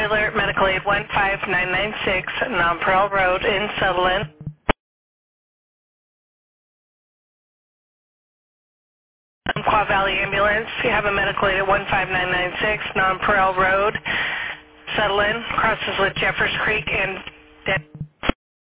Alert, Medical Aid 15996, Nonpareil Road in Sutherland. Quad Valley Ambulance, you have a Medical Aid at 15996, Nonpareil Road, Sutherland, crosses with Jeffers Creek and